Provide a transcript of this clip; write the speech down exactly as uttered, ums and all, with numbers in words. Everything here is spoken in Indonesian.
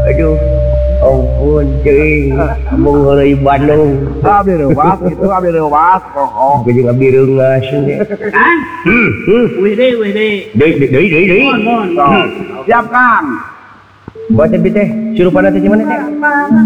Aduh, ampun cing, mau ngeuleuy Bandung. Abdi reuwas itu abdi reuwas pokok. Gue jeung abdi reungas nya. Kang, Hmm, hmm. wih deh, wih deh. Deui deui deui deui. Mohon, mohon. Siap Kang. Buat teh teh, sirupan teh gimana teh?